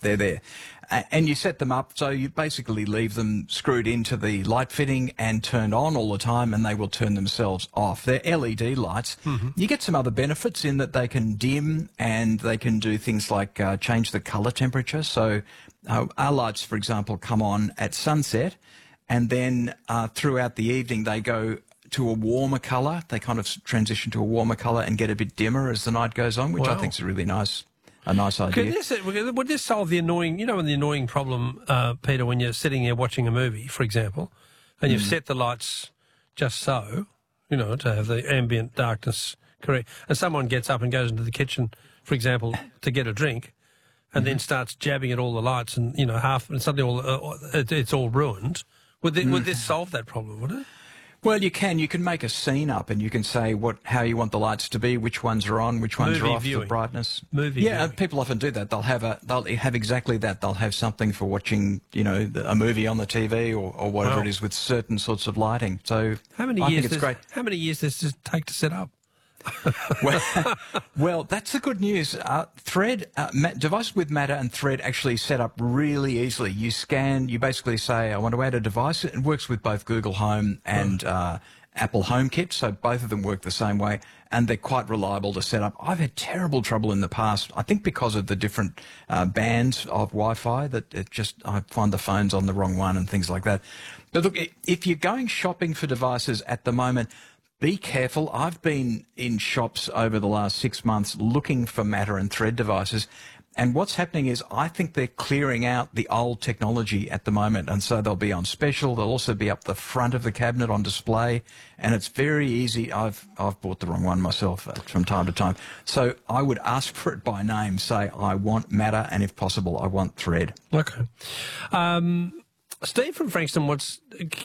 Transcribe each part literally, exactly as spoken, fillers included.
they're there. A- And you set them up so you basically leave them screwed into the light fitting and turned on all the time, and they will turn themselves off. They're L E D lights. Mm-hmm. You get some other benefits in that they can dim and they can do things like uh, change the colour temperature. So uh, our lights, for example, come on at sunset, and then uh, throughout the evening they go to a warmer colour. They kind of transition to a warmer colour and get a bit dimmer as the night goes on, which Wow. I think is a really nice a nice idea. Could this, would this solve the annoying, you know, the annoying problem, uh, Peter, when you're sitting there watching a movie, for example, and you've mm. set the lights just so, you know, to have the ambient darkness correct, and someone gets up and goes into the kitchen, for example, to get a drink, and mm-hmm. then starts jabbing at all the lights, and you know, half and suddenly all uh, it, it's all ruined. Would, the, mm. would this solve that problem? Would it? Well, you can. You can make a scene up, and you can say what how you want the lights to be, which ones are on, which ones Movie are off, viewing. the brightness. Movie yeah, viewing. and people often do that. They'll have a they'll have exactly that. They'll have something for watching, you know, the, a movie on the T V or, or whatever Wow. it is with certain sorts of lighting. So how many I years think it's does, great. How many years does it take to set up? well, well, that's the good news. Uh, Thread, uh, ma- devices with Matter and Thread actually set up really easily. You scan, you basically say, I want to add a device. It works with both Google Home and uh, Apple HomeKit, so both of them work the same way, and they're quite reliable to set up. I've had terrible trouble in the past, I think because of the different uh, bands of Wi-Fi, that it just, I find the phone's on the wrong one and things like that. But look, if you're going shopping for devices at the moment, be careful. I've been in shops over the last six months looking for Matter and Thread devices, and what's happening is I think they're clearing out the old technology at the moment, and so they'll be on special. They'll also be up the front of the cabinet on display, and it's very easy. I've I've bought the wrong one myself uh, from time to time. So I would ask for it by name, say I want Matter, and if possible, I want Thread. Okay. Um, Steve from Frankston wants,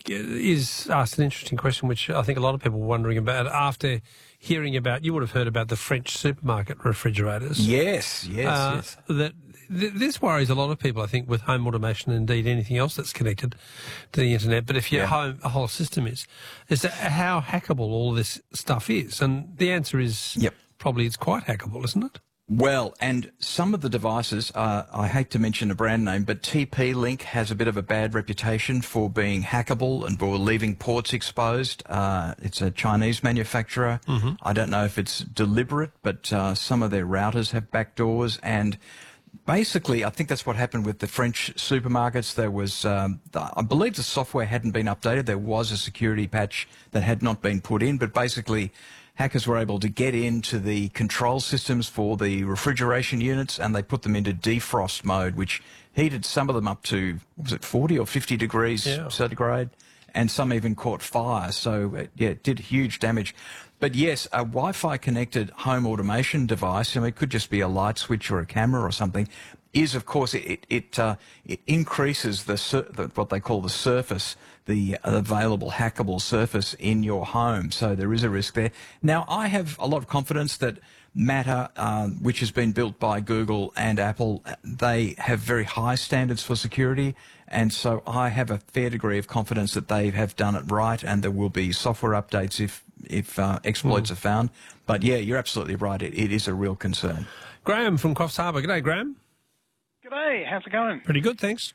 is asked an interesting question, which I think a lot of people were wondering about after hearing about, you would have heard about the French supermarket refrigerators. Yes, yes, uh, yes. That th- this worries a lot of people, I think, with home automation and indeed anything else that's connected to the internet. But if your yeah. home, a whole system is, is that how hackable all this stuff is. And the answer is yep. probably it's quite hackable, isn't it? Well, and some of the devices, uh, I hate to mention a brand name, but T P-Link has a bit of a bad reputation for being hackable and for leaving ports exposed. Uh, it's a Chinese manufacturer. Mm-hmm. I don't know if it's deliberate, but uh, some of their routers have backdoors, and basically, I think that's what happened with the French supermarkets. There was, um, I believe the software hadn't been updated. There was a security patch that had not been put in, but basically hackers were able to get into the control systems for the refrigeration units, and they put them into defrost mode, which heated some of them up to, was it forty or fifty degrees yeah. centigrade, and some even caught fire. So, uh, yeah, it did huge damage. But yes, a Wi-Fi connected home automation device, I mean, it could just be a light switch or a camera or something, is of course it it, uh, it increases the, sur- the what they call the surface, the available hackable surface in your home. So there is a risk there. Now, I have a lot of confidence that Matter, uh, which has been built by Google and Apple, they have very high standards for security, and so I have a fair degree of confidence that they have done it right, and there will be software updates if if uh, exploits mm. are found. But yeah, you're absolutely right. It, it is a real concern. Graham from Coffs Harbour. G'day, Graham. G'day. How's it going? Pretty good, thanks.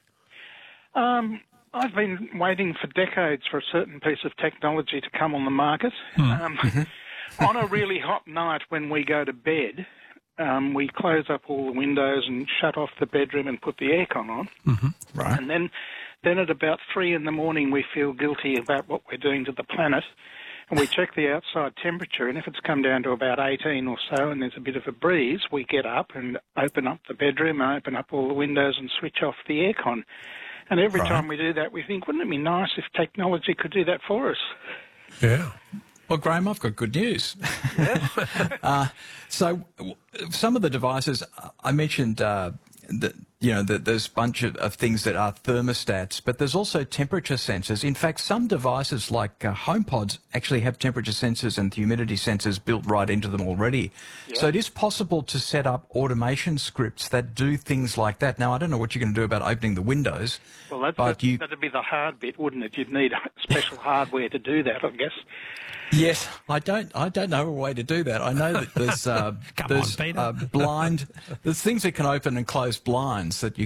Um, I've been waiting for decades for a certain piece of technology to come on the market. Mm. Um, on a really hot night when we go to bed, um, we close up all the windows and shut off the bedroom and put the aircon on. Mm-hmm. Right. And then, then at about three in the morning, we feel guilty about what we're doing to the planet. And we check the outside temperature, and if it's come down to about eighteen or so and there's a bit of a breeze, we get up and open up the bedroom and open up all the windows and switch off the aircon. And every right. time we do that, we think, wouldn't it be nice if technology could do that for us? Yeah. Well, Graham, I've got good news. Yeah. uh, so some of the devices, I mentioned uh, that, you know, that there's a bunch of, of things that are thermostats, but there's also temperature sensors. In fact, some devices like uh, HomePods actually have temperature sensors and humidity sensors built right into them already. Yeah. So it is possible to set up automation scripts that do things like that. Now, I don't know what you're going to do about opening the windows. Well, that's, but that's, you... that'd be the hard bit, wouldn't it? You'd need special hardware to do that, I guess. Yes, I don't. I don't know a way to do that. I know that there's uh, Come there's on, Peter. uh, blind. There's things that can open and close blinds that you